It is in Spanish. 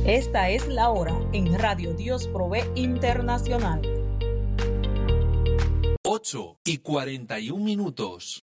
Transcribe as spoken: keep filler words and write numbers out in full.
Esta es la hora en Radio Dios Provee Internacional. ocho y cuarenta y un minutos.